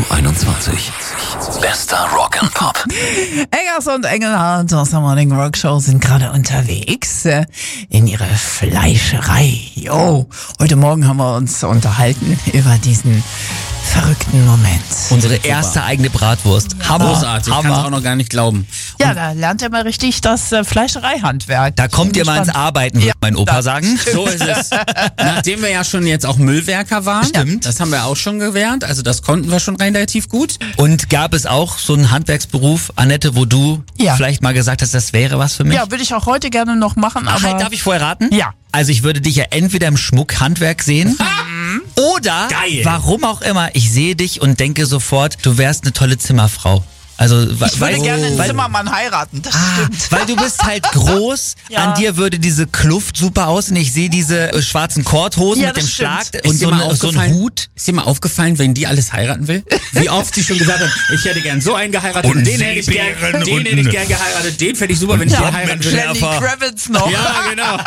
21. Bester Rock and Pop. Eggers und Engelhardt aus der Morning Rock Show sind gerade unterwegs in ihre Fleischerei. Jo, heute Morgen haben wir uns unterhalten über diesen verrückten Moment. Unsere erste eigene Bratwurst. Hammer. Großartig, kann es auch noch gar nicht glauben. Ja, da lernt ihr mal richtig das Fleischereihandwerk. Da kommt ihr mal ins Arbeiten, würde mein Opa sagen. So ist es. Nachdem wir ja schon jetzt auch Müllwerker waren, Stimmt. das haben wir auch schon gelernt, also das konnten wir schon relativ gut. Und gab es auch so einen Handwerksberuf, Annette, wo du vielleicht mal gesagt hast, das wäre was für mich? Ja, würde ich auch heute gerne noch machen, Ach, aber... darf ich vorher raten? Ja. Also ich würde dich ja entweder im Schmuckhandwerk sehen oder, Geil. warum auch immer, ich sehe dich und denke sofort, du wärst eine tolle Zimmerfrau. Also, Ich würde gerne einen Zimmermann heiraten, das stimmt. Weil du bist halt groß, Ja. an dir würde diese Kluft super aussehen. Ich sehe diese schwarzen Korthosen Ja, mit dem das stimmt. Schlag Ist und dir mal so ein Hut. Ist dir mal aufgefallen, wenn die alles heiraten will? Wie oft sie schon gesagt hat, ich hätte gern so einen geheiratet, Und den hätte ich Seebären gern geheiratet, den fände ich super, wenn ich den heiraten würde. Schärfer. Lenny Kravitz noch. Ja, genau.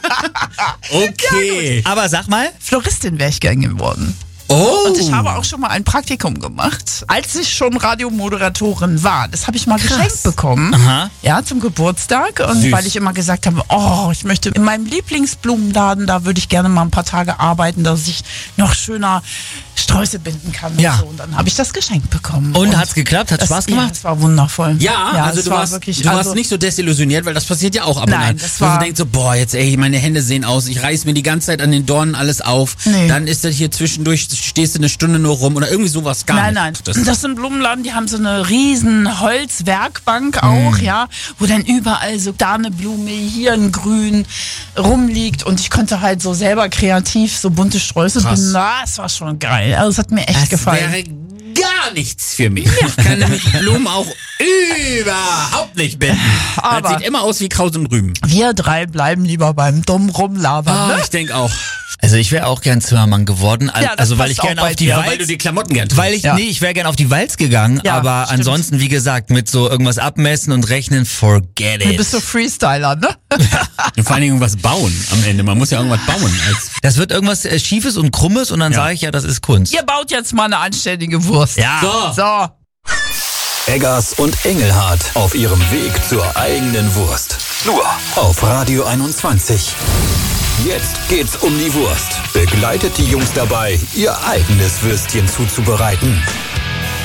Okay. Aber sag mal, Floristin wäre ich gern geworden. Oh. Und ich habe auch schon mal ein Praktikum gemacht, als ich schon Radiomoderatorin war. Das habe ich mal geschenkt bekommen. Aha. Ja, zum Geburtstag. Und Süß. weil ich immer gesagt habe, oh, ich möchte in meinem Lieblingsblumenladen, da würde ich gerne mal ein paar Tage arbeiten, dass ich noch schöner Sträuße binden kann. Ja. Und so. Und dann habe ich das geschenkt bekommen. Und hat's geklappt? Hat's das, Spaß Ja, gemacht? es war wundervoll. Ja, also es du war warst, wirklich, du warst nicht so desillusioniert, weil das passiert ja auch ab und Nein, an. das Dass war- man denkt so, boah, jetzt ey, meine Hände sehen aus, ich reiß mir die ganze Zeit an den Dornen alles auf. Nee. Dann ist das hier zwischendurch, stehst du eine Stunde nur rum oder irgendwie sowas gar Nein, nicht. nein. Das sind Blumenladen, die haben so eine riesen Holzwerkbank auch, ja, wo dann überall so da eine Blume, hier ein Grün rumliegt und ich konnte halt so selber kreativ so bunte Sträuße Krass. binden. Na, es war schon geil. Also es hat mir echt Das gefallen. wäre gar nichts für mich. Ich kann nämlich Blumen auch überhaupt nicht binden. Aber- das sieht immer aus wie Kraut und Rüben. Wir drei bleiben lieber beim dummen Rumlabern, ne? Ich denke auch. also ich wäre auch gern Zimmermann geworden. Ja, das Also weil passt ich auch gerne bei auf die dir. Weil du Walz... die Klamotten gern Weil ich, Ja. nee, ich wäre gern auf die Walz gegangen, Ja, aber stimmt. ansonsten, wie gesagt, mit so irgendwas abmessen und rechnen, forget Du it. bist so Freestyler, ne? Und vor allen Dingen irgendwas bauen am Ende. Man muss ja irgendwas bauen. Das wird irgendwas Schiefes und Krummes und dann sage ich ja, das ist Kunst. Ihr baut jetzt mal eine anständige Wurst. Ja. So. So. Eggers und Engelhardt auf ihrem Weg zur eigenen Wurst. Nur auf Radio 21. Jetzt geht's um die Wurst. Begleitet die Jungs dabei, ihr eigenes Würstchen zuzubereiten.